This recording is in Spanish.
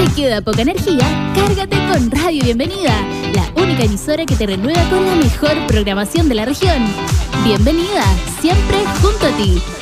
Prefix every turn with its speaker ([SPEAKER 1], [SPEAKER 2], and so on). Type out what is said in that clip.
[SPEAKER 1] ¿Te queda poca energía? Cárgate con Radio Bienvenida, la única emisora que te renueva con la mejor programación de la región. Bienvenida, siempre junto a ti.